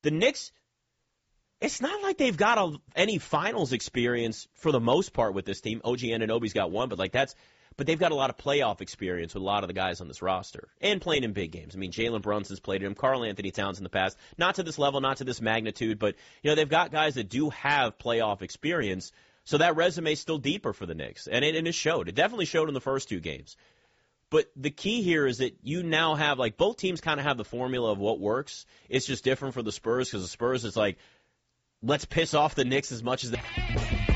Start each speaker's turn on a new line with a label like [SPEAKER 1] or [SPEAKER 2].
[SPEAKER 1] the Knicks, it's not like they've got any finals experience for the most part with this team. OG Anunoby's got one, but but they've got a lot of playoff experience with a lot of the guys on this roster and playing in big games. I mean, Jalen Brunson's played him, Karl Anthony Towns in the past, not to this level, not to this magnitude, but they've got guys that do have playoff experience. So that resume is still deeper for the Knicks, and it showed. It definitely showed in the first 2 games. But the key here is that you now have, both teams kind of have the formula of what works. It's just different for the Spurs because the Spurs is let's piss off the Knicks as much as they